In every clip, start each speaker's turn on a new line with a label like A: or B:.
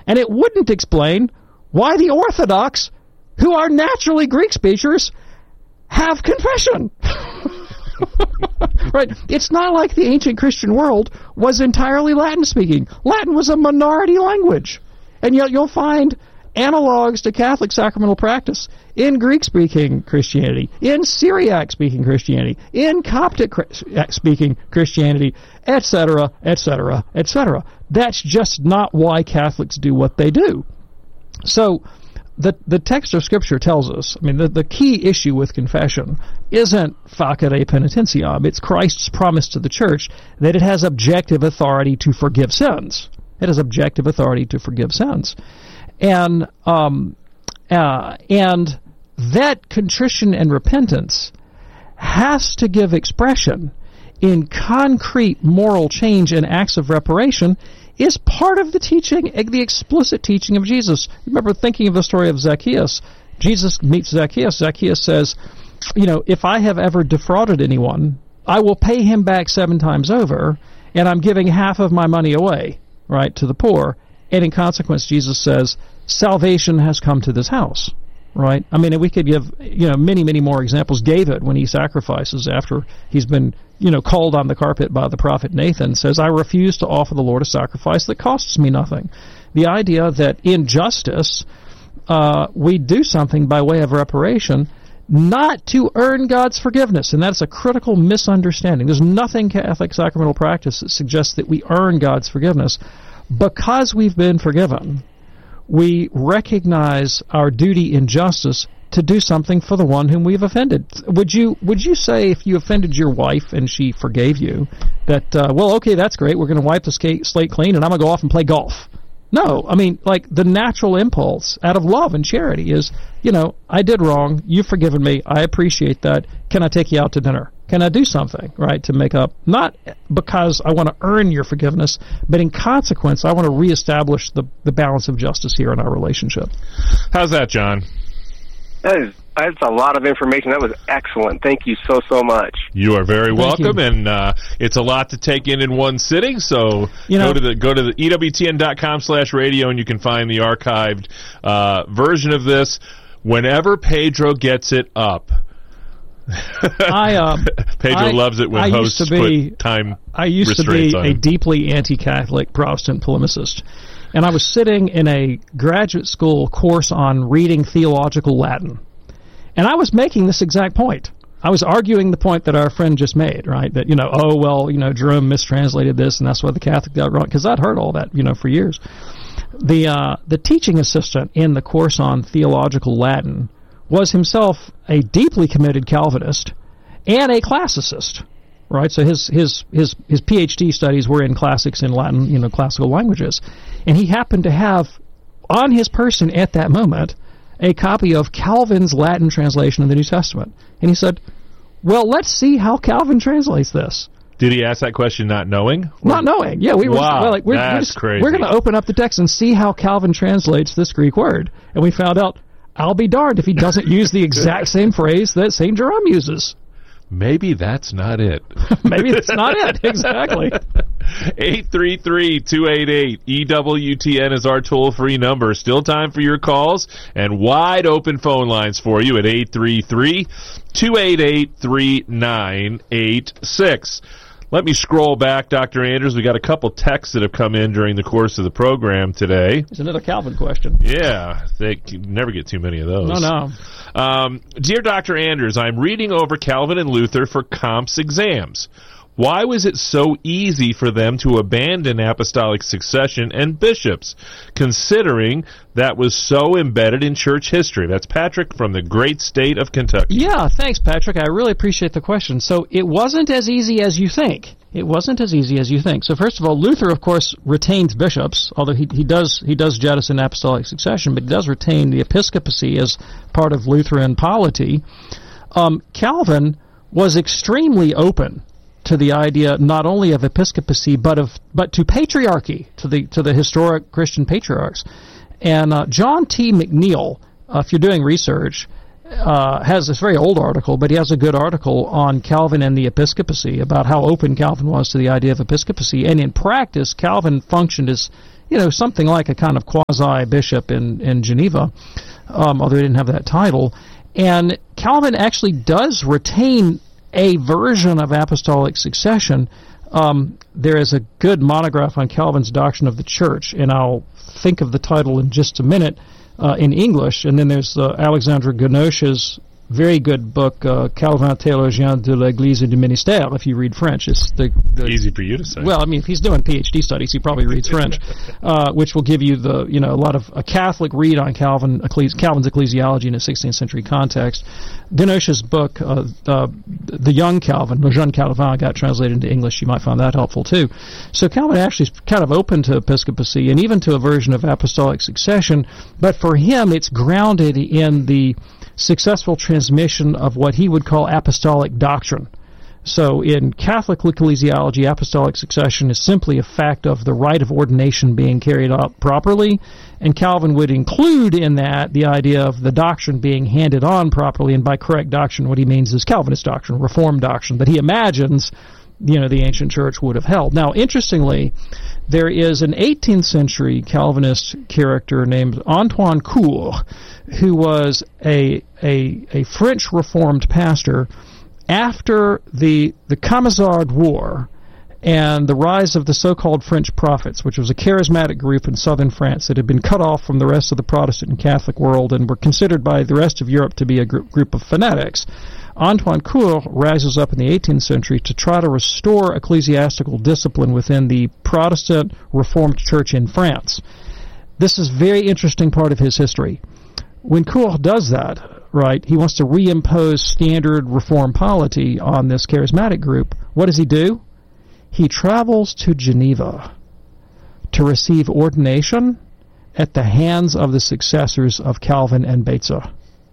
A: And it wouldn't explain why the Orthodox, who are naturally Greek speakers, have confession. Right? It's not like the ancient Christian world was entirely Latin-speaking. Latin was a minority language. And yet you'll find analogs to Catholic sacramental practice in Greek-speaking Christianity, in Syriac-speaking Christianity, in Coptic-speaking Christianity, etc., etc., etc. That's just not why Catholics do what they do. So the text of Scripture tells us, I mean, the key issue with confession isn't facere penitentiam. It's Christ's promise to the church that it has objective authority to forgive sins. It has objective authority to forgive sins. And that contrition and repentance has to give expression in concrete moral change and acts of reparation is part of the teaching, the explicit teaching of Jesus. Remember thinking of the story of Zacchaeus. Jesus meets Zacchaeus. Zacchaeus says, if I have ever defrauded anyone, I will pay him back 7 times over, and I'm giving half of my money away, right, to the poor. And in consequence, Jesus says, salvation has come to this house, right? I mean, and we could give, many, many more examples. David, when he sacrifices after he's been, called on the carpet by the prophet Nathan, says, I refuse to offer the Lord a sacrifice that costs me nothing. The idea that in justice, we do something by way of reparation, not to earn God's forgiveness, and that's a critical misunderstanding. There's nothing Catholic sacramental practice that suggests that we earn God's forgiveness. Because we've been forgiven, we recognize our duty in justice to do something for the one whom we've offended. Would you say if you offended your wife and she forgave you that, okay, that's great, we're going to wipe the slate clean and I'm going to go off and play golf? No, I mean, like, the natural impulse out of love and charity is, I did wrong, you've forgiven me, I appreciate that, can I take you out to dinner? Can I do something, right, to make up? Not because I want to earn your forgiveness, but in consequence, I want to reestablish the balance of justice here in our relationship.
B: How's that, John?
C: That's a lot of information. That was excellent. Thank you so much.
B: You are very welcome, and it's a lot to take in one sitting. So go to the EWTN.com/radio, and you can find the archived version of this whenever Pedro gets it up. Pedro loves it when hosts put time restraints on him.
A: I used to be a deeply anti-Catholic Protestant polemicist, and I was sitting in a graduate school course on reading theological Latin, and I was making this exact point. I was arguing the point that our friend just made, right? That, Jerome mistranslated this, and that's why the Catholic got it wrong, because I'd heard all that, for years. The teaching assistant in the course on theological Latin was himself a deeply committed Calvinist and a classicist, right? So his PhD studies were in classics in Latin, classical languages. And he happened to have on his person at that moment a copy of Calvin's Latin translation of the New Testament. And he said, well, let's see how Calvin translates this.
B: Did he ask that question not knowing?
A: Not knowing, yeah.
B: That's crazy.
A: We're going to open up the text and see how Calvin translates this Greek word. And we found out, I'll be darned if he doesn't use the exact same phrase that St. Jerome uses.
B: Maybe that's not it.
A: Maybe that's not it, exactly.
B: 833-288-EWTN is our toll-free number. Still time for your calls and wide open phone lines for you at 833-288-3986. Let me scroll back, Dr. Andrews. We got a couple texts that have come in during the course of the program today.
A: It's another Calvin question.
B: Yeah, they never get too many of those.
A: No.
B: Dear Dr. Andrews, I'm reading over Calvin and Luther for Comps exams. Why was it so easy for them to abandon apostolic succession and bishops, considering that was so embedded in church history? That's Patrick from the great state of Kentucky.
A: Yeah, thanks, Patrick. I really appreciate the question. So it wasn't as easy as you think. So first of all, Luther, of course, retains bishops, although he does jettison apostolic succession, but he does retain the episcopacy as part of Lutheran polity. Calvin was extremely open to the idea not only of episcopacy but to patriarchy, to the historic Christian patriarchs. And John T. McNeil, if you're doing research, has this very old article, but he has a good article on Calvin and the episcopacy, about how open Calvin was to the idea of episcopacy. And in practice, Calvin functioned as something like a kind of quasi-bishop in Geneva, although he didn't have that title. And Calvin actually does retain a version of apostolic succession. There is a good monograph on Calvin's doctrine of the church, and I'll think of the title in just a minute in English. And then there's Alexandre Ganoche's very good book, Calvin théologien de l'Église et du ministère, if you read French. It's the
B: easy for you to say.
A: Well, I mean, if he's doing PhD studies, he probably reads French, which will give you a lot of a Catholic read on Calvin's ecclesiology in a 16th century context. Ganoche's book, The Young Calvin, Le Jeune Calvin, got translated into English. You might find that helpful too. So Calvin actually is kind of open to episcopacy and even to a version of apostolic succession, but for him it's grounded in the successful transmission of what he would call apostolic doctrine. So in Catholic ecclesiology, apostolic succession is simply a fact of the rite of ordination being carried out properly, and Calvin would include in that the idea of the doctrine being handed on properly, and by correct doctrine what he means is Calvinist doctrine, Reformed doctrine, that he imagines the ancient church would have held. Now, interestingly, there is an 18th century Calvinist character named Antoine Cour, who was a French Reformed pastor after the Camisard War and the rise of the so-called French prophets, which was a charismatic group in southern France that had been cut off from the rest of the Protestant and Catholic world and were considered by the rest of Europe to be a group of fanatics. Antoine Cour rises up in the 18th century to try to restore ecclesiastical discipline within the Protestant Reformed Church in France. This is a very interesting part of his history. When Cour does that, right, he wants to reimpose standard Reform polity on this charismatic group. What does he do? He travels to Geneva to receive ordination at the hands of the successors of Calvin and Beza,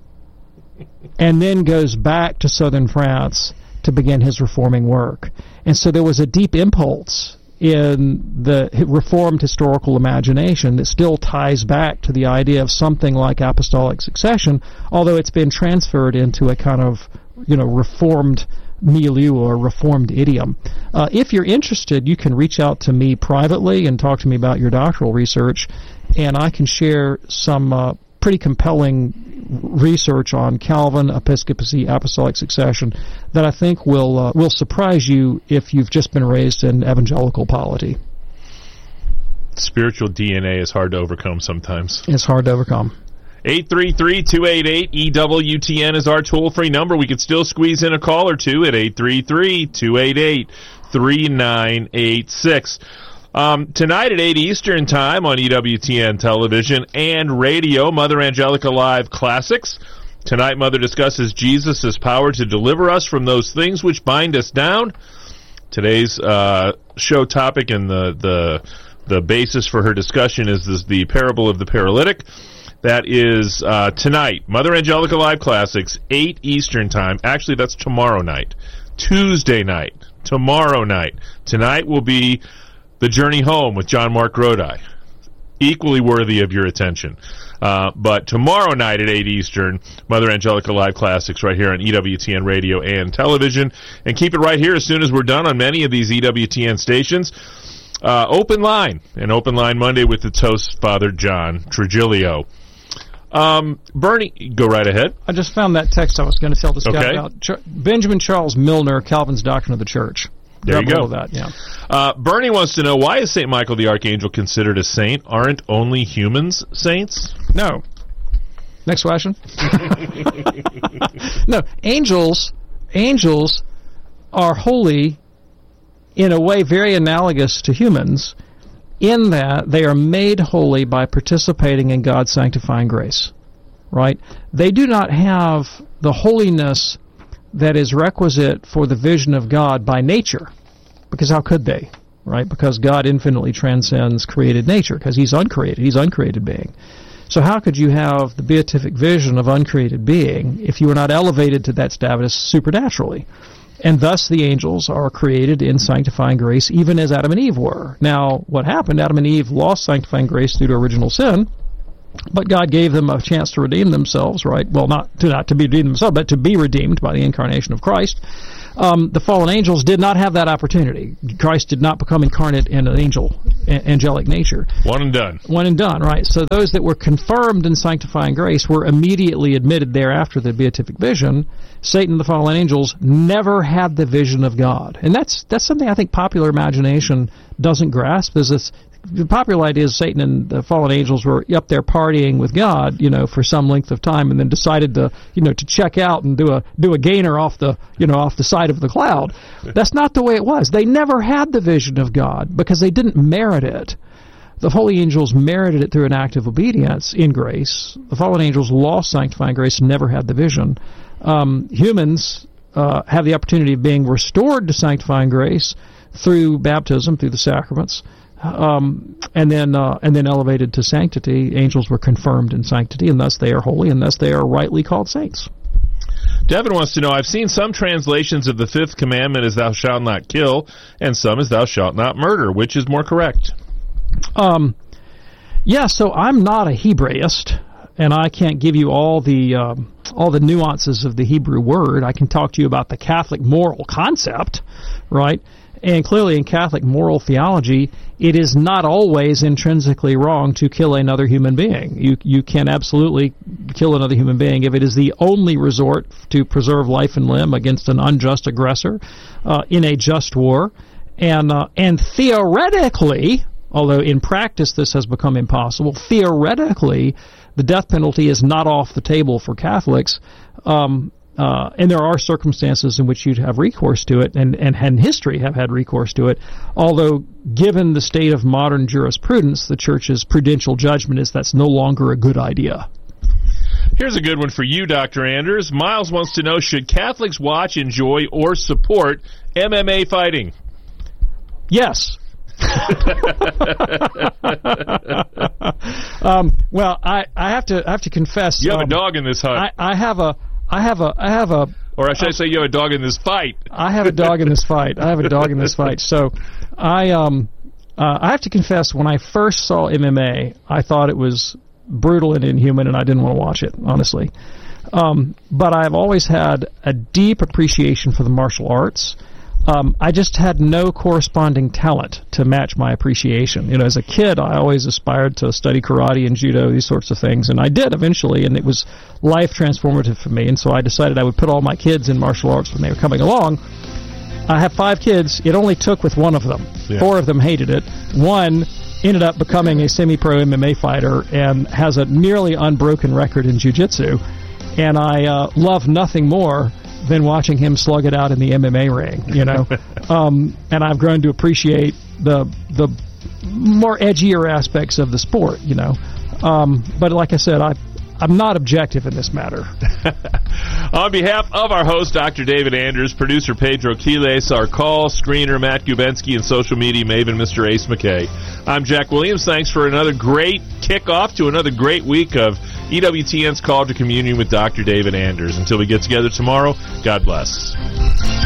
A: and then goes back to southern France to begin his reforming work. And so there was a deep impulse in the Reformed historical imagination that still ties back to the idea of something like apostolic succession, although it's been transferred into a kind of, Reformed milieu or Reformed idiom. If you're interested, you can reach out to me privately and talk to me about your doctoral research, and I can share some pretty compelling research on Calvin, episcopacy, apostolic succession that I think will surprise you if you've just been raised in evangelical polity.
B: Spiritual DNA is hard to overcome sometimes.
A: It's hard to overcome.
B: 833-288-EWTN is our toll-free number. We could still squeeze in a call or two at 833-288-3986. Tonight at 8 Eastern Time on EWTN Television and Radio, Mother Angelica Live Classics. Tonight, Mother discusses Jesus' power to deliver us from those things which bind us down. Today's show topic and the basis for her discussion is the parable of the paralytic. That is tonight, Mother Angelica Live Classics, 8 Eastern Time. Actually, that's tomorrow night. Tuesday night. Tomorrow night. Tonight will be The Journey Home with John Mark Grodi. Equally worthy of your attention. But tomorrow night at 8 Eastern, Mother Angelica Live Classics right here on EWTN Radio and Television. And keep it right here as soon as we're done on many of these EWTN stations. Open Line. An Open Line Monday with its host, Father John Trigilio. Bernie, go right ahead.
A: I just found that text I was going to tell this guy about. Benjamin Charles Milner, Calvin's Doctrine of the Church.
B: There you go.
A: That, yeah.
B: Bernie wants to know, why is St. Michael the Archangel considered a saint? Aren't only humans saints?
A: No. Next question. No, angels are holy in a way very analogous to humans, in that they are made holy by participating in God's sanctifying grace. Right? They do not have the holiness that is requisite for the vision of God by nature, because how could they? Right? Because God infinitely transcends created nature, because He's uncreated. He's uncreated being. So how could you have the beatific vision of uncreated being if you were not elevated to that status supernaturally? And thus the angels are created in sanctifying grace, even as Adam and Eve were. Now, what happened? Adam and Eve lost sanctifying grace due to original sin, but God gave them a chance to redeem themselves, right? Well, not to be redeemed themselves, but to be redeemed by the incarnation of Christ. The fallen angels did not have that opportunity. Christ did not become incarnate in an angelic nature.
B: One and done.
A: One and done, right. So those that were confirmed in sanctifying grace were immediately admitted there after the beatific vision. Satan and the fallen angels never had the vision of God. And that's something I think popular imagination doesn't grasp. The popular idea is Satan and the fallen angels were up there partying with God, for some length of time, and then decided to check out and do a gainer off the side of the cloud. That's not the way it was. They never had the vision of God because they didn't merit it. The holy angels merited it through an act of obedience in grace. The fallen angels lost sanctifying grace and never had the vision. Humans have the opportunity of being restored to sanctifying grace through baptism, through the sacraments. And then elevated to sanctity. Angels were confirmed in sanctity, and thus they are holy, and thus they are rightly called saints.
B: Devin wants to know, I've seen some translations of the fifth commandment as thou shalt not kill, and some as thou shalt not murder. Which is more correct?
A: So I'm not a Hebraist, and I can't give you all the nuances of the Hebrew word. I can talk to you about the Catholic moral concept, right? And clearly in Catholic moral theology, it is not always intrinsically wrong to kill another human being. You can absolutely kill another human being if it is the only resort to preserve life and limb against an unjust aggressor in a just war. And theoretically, although in practice this has become impossible, theoretically the death penalty is not off the table for Catholics. And there are circumstances in which you'd have recourse to it, and in history have had recourse to it, although given the state of modern jurisprudence, the Church's prudential judgment is that's no longer a good idea.
B: Here's a good one for you, Dr. Anders. Miles wants to know, should Catholics watch, enjoy, or support MMA fighting?
A: Yes. Well, I have to confess.
B: You have a dog in this hunt.
A: I have a.
B: Or should I say you have a dog in this fight?
A: I have a dog in this fight. So, I have to confess, when I first saw MMA, I thought it was brutal and inhuman, and I didn't want to watch it, honestly. But I've always had a deep appreciation for the martial arts. I just had no corresponding talent to match my appreciation. As a kid, I always aspired to study karate and judo, these sorts of things, and I did eventually, and it was life transformative for me, and so I decided I would put all my kids in martial arts when they were coming along. I have 5 kids. It only took with one of them. Yeah. 4 of them hated it. One ended up becoming a semi-pro MMA fighter and has a nearly unbroken record in jiu-jitsu, and I love nothing more than watching him slug it out in the MMA ring, and I've grown to appreciate the more edgier aspects of the sport, But like I said, I'm not objective in this matter.
B: On behalf of our host, Dr. David Anders, producer Pedro Quiles, our call screener Matt Gubensky, and social media maven Mr. Ace McKay, I'm Jack Williams. Thanks for another great kickoff to another great week of EWTN's Call to Communion with Dr. David Anders. Until we get together tomorrow, God bless.